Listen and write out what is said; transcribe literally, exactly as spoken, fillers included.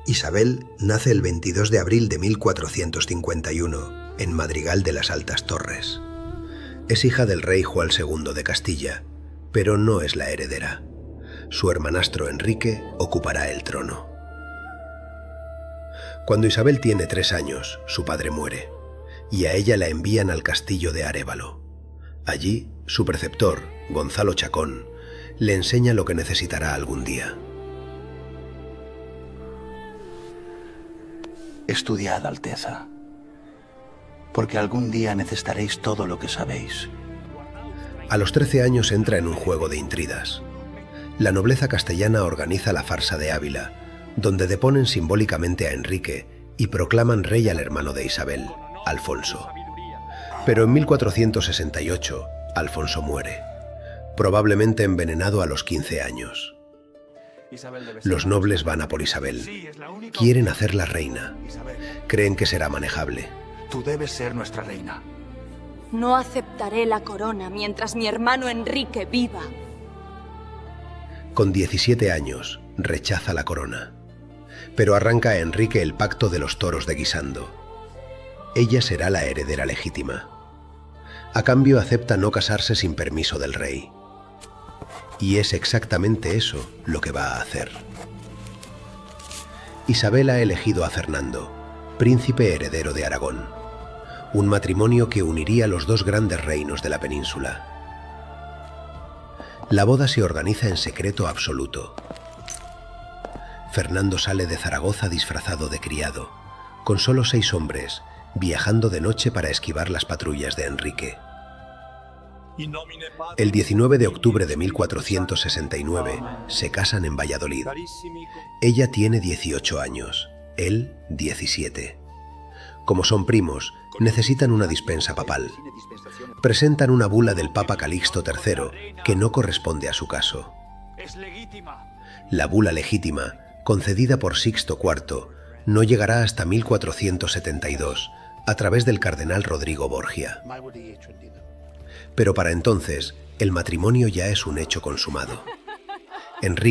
Isabel nace el veintidós de abril de mil cuatrocientos cincuenta y uno, en Madrigal de las Altas Torres. Es hija del rey Juan segundo de Castilla, pero no es la heredera. Su hermanastro Enrique ocupará el trono. Cuando Isabel tiene tres años, su padre muere, y a ella la envían al castillo de Arévalo. Allí, su preceptor, Gonzalo Chacón, le enseña lo que necesitará algún día. Estudiad, Alteza, porque algún día necesitaréis todo lo que sabéis. A los trece años entra en un juego de intrigas. La nobleza castellana organiza la farsa de Ávila, donde deponen simbólicamente a Enrique y proclaman rey al hermano de Isabel, Alfonso. Pero en mil cuatrocientos sesenta y ocho, Alfonso muere, probablemente envenenado a los quince años. Los nobles van a por Isabel. Quieren hacerla reina. Creen que será manejable. Tú debes ser nuestra reina. No aceptaré la corona mientras mi hermano Enrique viva. Con diecisiete años, rechaza la corona. Pero arranca a Enrique el pacto de los toros de Guisando. Ella será la heredera legítima. A cambio acepta no casarse sin permiso del rey. Y es exactamente eso lo que va a hacer. Isabel ha elegido a Fernando, príncipe heredero de Aragón, un matrimonio que uniría los dos grandes reinos de la península. La boda se organiza en secreto absoluto. Fernando sale de Zaragoza disfrazado de criado, con solo seis hombres, viajando de noche para esquivar las patrullas de Enrique. El diecinueve de octubre de mil cuatrocientos sesenta y nueve se casan en Valladolid. Ella tiene dieciocho años, él diecisiete. Como son primos, necesitan una dispensa papal. Presentan una bula del Papa Calixto tercero que no corresponde a su caso. La bula legítima, concedida por Sixto cuarto, no llegará hasta mil cuatrocientos setenta y dos, a través del cardenal Rodrigo Borgia. Pero para entonces, el matrimonio ya es un hecho consumado. Enrique